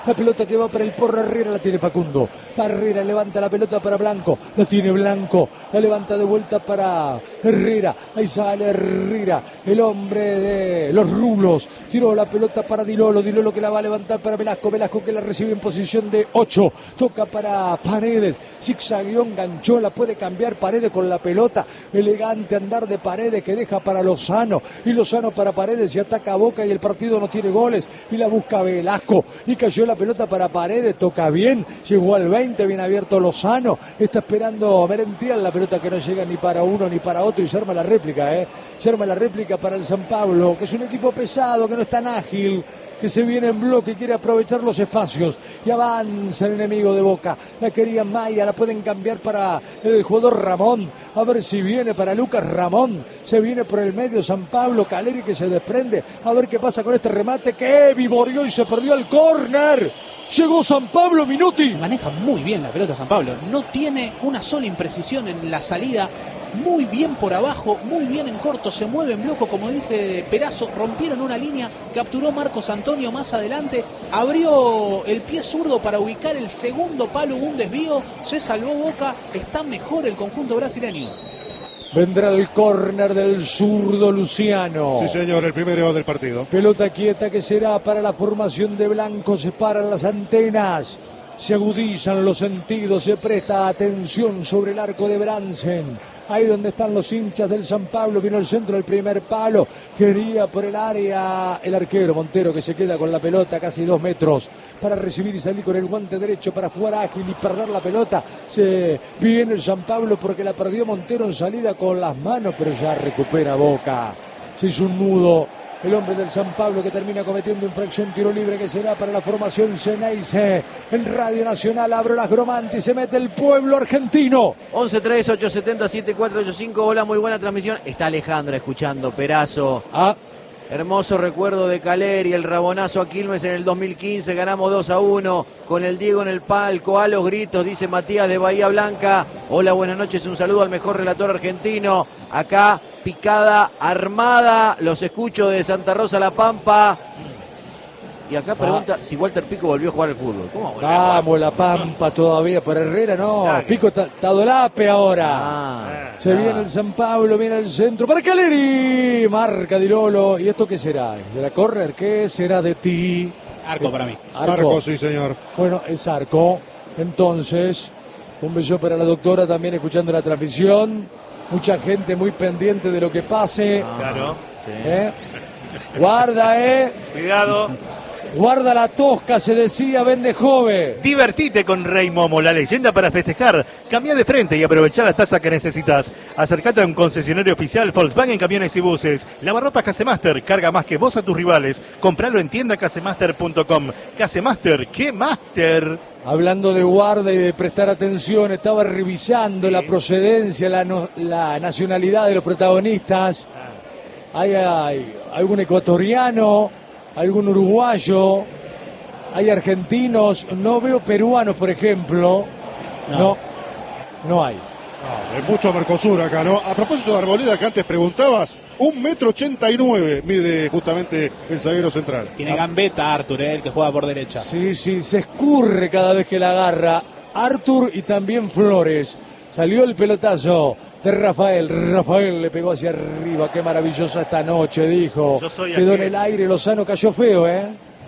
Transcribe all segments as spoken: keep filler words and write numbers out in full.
La pelota que va para el Porra, Herrera la tiene Facundo. Herrera levanta la pelota para Blanco. La tiene Blanco. La levanta de vuelta para Herrera. Ahí sale Herrera, el hombre de los rulos. Tiró la pelota para Dilolo. Dilolo que la va a levantar para Velasco. Velasco que la recibe en posición de ocho. Toca para Paredes. Zigzagueó, enganchó. La puede cambiar Paredes con la pelota. Elegante andar de Paredes que deja para Lozano. Y Lozano para Paredes y ataca a Boca y el partido no tiene goles. Y la busca Velasco. Y cayó la pelota para Paredes, toca bien, llegó al veinte, bien abierto Lozano, está esperando Merentiel, la pelota que no llega ni para uno ni para otro y se arma la réplica, eh. se arma la réplica para el San Pablo, que es un equipo pesado, que no es tan ágil, que se viene en bloque y quiere aprovechar los espacios y avanza el enemigo de Boca. La quería Maya, la pueden cambiar para el jugador Ramón, a ver si viene para Lucas Ramón, se viene por el medio San Pablo, Caleri que se desprende, a ver qué pasa con este remate que vivoreó y se perdió el córner. Llegó San Pablo, Minuti. Maneja muy bien la pelota San Pablo, no tiene una sola imprecisión en la salida. Muy bien por abajo, muy bien en corto, se mueve en bloco, como dije Perazo, rompieron una línea, capturó Marcos Antonio más adelante, abrió el pie zurdo para ubicar el segundo palo, un desvío, se salvó Boca, está mejor el conjunto brasileño. Vendrá el córner del zurdo Luciano. Sí, señor, el primero del partido. Pelota quieta que será para la formación de Blanco, se paran las antenas. Se agudizan los sentidos, se presta atención sobre el arco de Bransen. Ahí donde están los hinchas del San Pablo, vino el centro del primer palo, quería por el área el arquero Montero que se queda con la pelota casi dos metros para recibir y salir con el guante derecho para jugar ágil y perder la pelota. Se viene el San Pablo porque la perdió Montero en salida con las manos, pero ya recupera Boca. Se hizo un nudo. El hombre del San Pablo que termina cometiendo infracción, tiro libre que será para la formación Ceneice. En Radio Nacional abro las Gromanti, se mete el pueblo argentino. once tres ocho siete cero siete cuatro ocho cinco, hola, muy buena transmisión. Está Alejandra escuchando, Perazo. Ah. Hermoso recuerdo de Caleri, el rabonazo a Quilmes en el dos mil quince, ganamos dos a uno, con el Diego en el palco, a los gritos, dice Matías de Bahía Blanca. Hola, buenas noches, un saludo al mejor relator argentino. Acá, picada armada, los escucho de Santa Rosa La Pampa. Y acá pregunta ah. si Walter Pico volvió a jugar al fútbol. ¿Cómo Vamos, La Pampa todavía, por Herrera no. Claro. Pico está Tadolape ahora. Ah, Se ah. viene el San Pablo, viene el centro para Caleri. Marca Dilolo. ¿Y esto qué será? ¿Será córner? ¿Qué será de ti? Arco para mí. Arco. Arco, sí, señor. Bueno, es arco. Entonces, un beso para la doctora también escuchando la transmisión. Mucha gente muy pendiente de lo que pase. Ah, claro. Sí. ¿Eh? Guarda, eh. Cuidado. Guarda la tosca, se decía, vende joven. Divertite con Rey Momo, la leyenda para festejar. Cambia de frente y aprovecha la tasa que necesitas. Acércate a un concesionario oficial Volkswagen Camiones y Buses. Lavarropas Casemaster, carga más que vos a tus rivales. Compralo en tienda casemaster punto com. Casemaster, ¿qué máster? Hablando de guarda y de prestar atención, estaba revisando sí. la procedencia, la, no, la nacionalidad de los protagonistas. Hay, hay algún ecuatoriano, algún uruguayo, hay argentinos, no veo peruanos, por ejemplo. No, no, no hay. No, hay mucho Mercosur acá, ¿no? A propósito de Arboleda, que antes preguntabas, un metro ochenta y nueve mide justamente el zaguero central. Tiene gambeta Arthur, ¿eh? El que juega por derecha. Sí, sí, se escurre cada vez que la agarra Arthur y también Flores. Salió el pelotazo de Rafael. Rafael le pegó hacia arriba. Qué maravillosa esta noche, dijo. Quedó en el aire. Lozano cayó feo, ¿eh?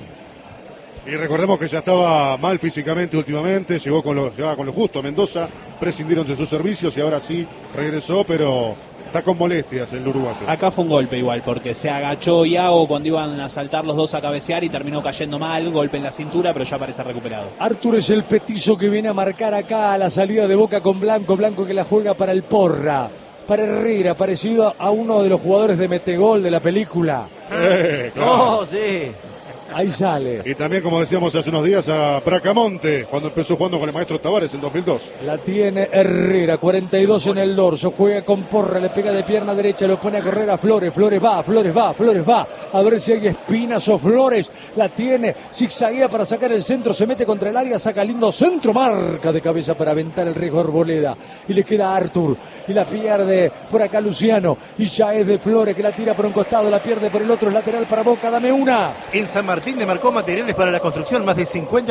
Y recordemos que ya estaba mal físicamente últimamente. Llegó con lo, llegaba con lo justo a Mendoza. Prescindieron de sus servicios y ahora sí regresó, pero está con molestias el uruguayo. Acá fue un golpe igual, porque se agachó Iago cuando iban a saltar los dos a cabecear y terminó cayendo mal, golpe en la cintura, pero ya parece recuperado. Artur es el petizo que viene a marcar acá a la salida de Boca con Blanco, Blanco que la juega para el Porra, para Herrera, parecido a uno de los jugadores de Metegol de la película. Eh, claro. Oh, sí. Ahí sale. Y también, como decíamos hace unos días, a Bracamonte, cuando empezó jugando con el maestro Tavares en dos mil dos. La tiene Herrera, cuarenta y dos en el dorso, juega con Porra, le pega de pierna derecha, lo pone a correr a Flores, Flores va, Flores va, Flores va, a ver si hay espinas o Flores, la tiene, zigzaguea para sacar el centro, se mete contra el área, saca lindo centro, marca de cabeza para aventar el riesgo Arboleda, y le queda a Artur, y la pierde por acá Luciano, y ya es de Flores que la tira por un costado, la pierde por el otro, es lateral para Boca, dame una. En San Martín Martín de Marcó Materiales para la Construcción, más de cincuenta